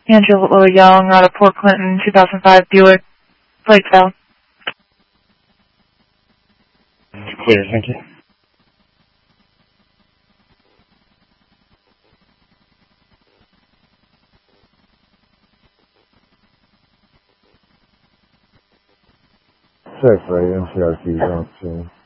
Angela Young out of Port Clinton, 2005 Buick. Plate cell. Clear, thank you. Check for NCRC, don't see.